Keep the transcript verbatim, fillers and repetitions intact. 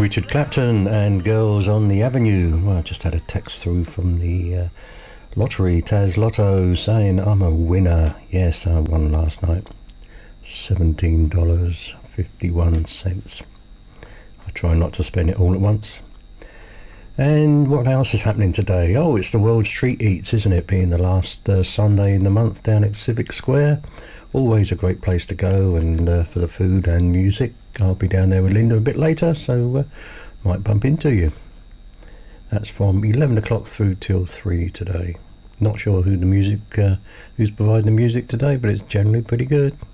Richard Clapton and Girls on the Avenue. Well, I just had a text through from the uh, lottery, Taz Lotto, saying I'm a winner. Yes, I won last night. seventeen dollars and fifty-one cents. I try not to spend it all at once. And what else is happening today? Oh, it's the World Street Eats, isn't it? Being the last uh, Sunday in the month down at Civic Square. Always a great place to go, and uh, for the food and music. I'll be down there with Linda a bit later, so uh, might bump into you. That's from eleven o'clock through till three today. Not sure who the music, uh, who's providing the music today, but it's generally pretty good.